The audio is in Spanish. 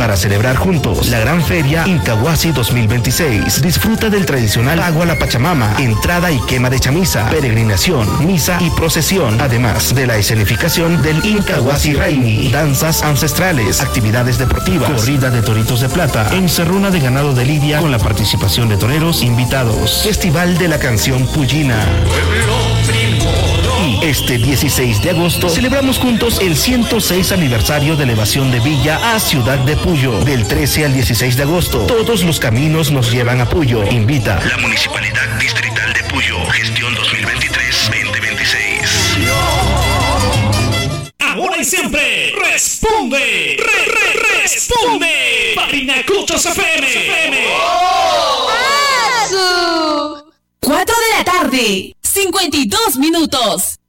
para celebrar juntos la gran feria Incahuasi 2026. Disfruta del tradicional agua a la Pachamama, entrada y quema de chamisa, peregrinación, misa y procesión, además de la escenificación del Incahuasi Raimi, danzas ancestrales, actividades deportivas, corrida de toritos de plata, encerrona de ganado de lidia con la participación de toreros invitados, Festival de la Canción Puyina. Y este 16 de agosto celebramos juntos el 106 aniversario de elevación de Villa a Ciudad de Puyo. Del 13 al 16 de agosto, todos los caminos nos llevan a Puyo. Invita la Municipalidad Distrital de Puyo, gestión 2023-2026. Ahora y siempre, responde, responde. Parinacochos FM. 4 de la tarde, 52 minutos.